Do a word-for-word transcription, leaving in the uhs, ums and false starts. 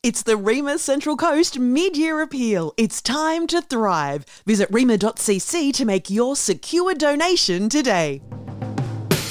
It's the REMA Central Coast Mid-Year Appeal. It's time to thrive. Visit rema dot c c to make your secure donation today.